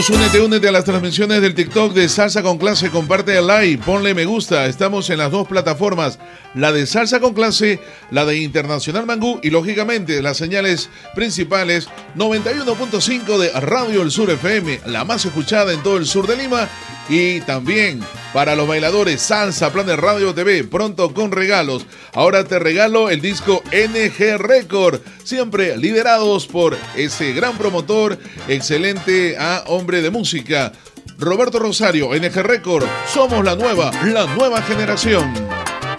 Únete a las transmisiones del TikTok de Salsa con Clase, comparte el like, ponle me gusta. Estamos en las dos plataformas, la de Salsa con Clase, la de Internacional Mangú y lógicamente las señales principales 91.5 de Radio El Sur FM, la más escuchada en todo el sur de Lima, y también para los bailadores Salsa Planet Radio TV, pronto con regalos. Ahora te regalo el disco NG Record, siempre liderados por ese gran promotor, excelente hombre de música, Roberto Rosario. NG Record, somos la nueva generación.